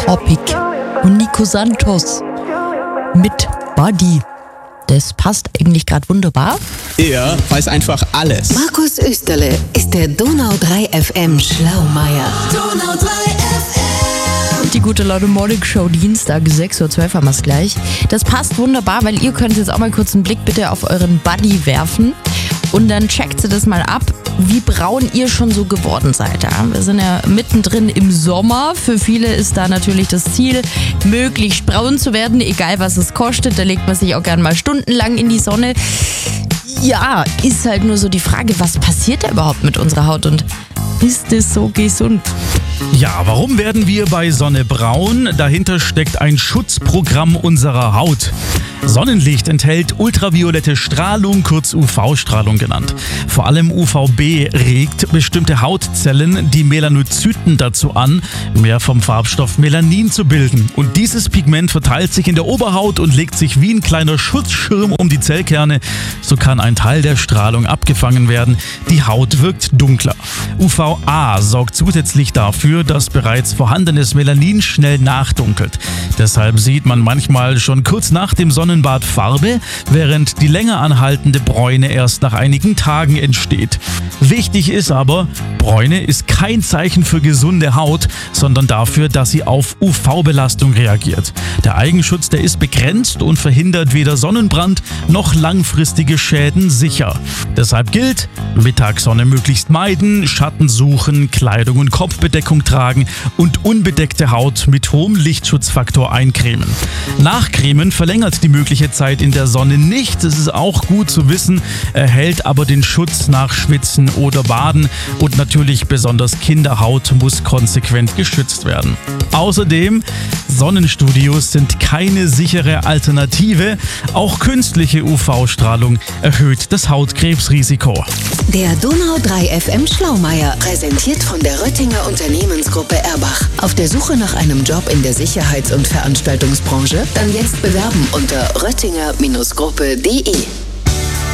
Topic und Nico Santos mit Body. Das passt eigentlich gerade wunderbar. Er weiß einfach alles. Markus Österle ist der Donau 3 FM Schlaumeier. Donau 3 FM. Die gute Leute Morning Show, Dienstag, 6.12 Uhr haben wir es gleich. Das passt wunderbar, weil ihr könnt jetzt auch mal kurz einen Blick bitte auf euren Buddy werfen. Und dann checkt ihr das mal ab, wie braun ihr schon so geworden seid. Ja? Wir sind ja mittendrin im Sommer. Für viele ist da natürlich das Ziel, möglichst braun zu werden, egal was es kostet. Da legt man sich auch gern mal stundenlang in die Sonne. Ja, ist halt nur so die Frage, was passiert da überhaupt mit unserer Haut und ist das so gesund? Ja, warum werden wir bei Sonne braun? Dahinter steckt ein Schutzprogramm unserer Haut. Sonnenlicht enthält ultraviolette Strahlung, kurz UV-Strahlung genannt. Vor allem UVB regt bestimmte Hautzellen, die Melanozyten, dazu an, mehr vom Farbstoff Melanin zu bilden. Und dieses Pigment verteilt sich in der Oberhaut und legt sich wie ein kleiner Schutzschirm um die Zellkerne. So kann ein Teil der Strahlung abgefangen werden. Die Haut wirkt dunkler. UVA sorgt zusätzlich dafür, dass bereits vorhandenes Melanin schnell nachdunkelt. Deshalb sieht man manchmal schon kurz nach dem Sonnenbad Farbe, während die länger anhaltende Bräune erst nach einigen Tagen entsteht. Wichtig ist aber, Bräune ist kein Zeichen für gesunde Haut, sondern dafür, dass sie auf UV-Belastung reagiert. Der Eigenschutz, der ist begrenzt und verhindert weder Sonnenbrand noch langfristige Schäden sicher. Deshalb gilt, Mittagssonne möglichst meiden, Schatten suchen, Kleidung und Kopfbedeckung tragen und unbedeckte Haut mit hohem Lichtschutzfaktor eincremen. Nachcremen verlängert die mögliche Zeit in der Sonne nicht, das ist auch gut zu wissen, erhält aber den Schutz nach Schwitzen oder Baden und natürlich besonders Kinderhaut muss konsequent geschützt werden. Außerdem, Sonnenstudios sind keine sichere Alternative, auch künstliche UV-Strahlung erhöht das Hautkrebsrisiko. Der Donau 3 FM Schlaumeier, präsentiert von der Röttinger Unternehmensgruppe Erbach. Auf der Suche nach einem Job in der Sicherheits- und Veranstaltungsbranche? Dann jetzt bewerben unter röttinger-gruppe.de.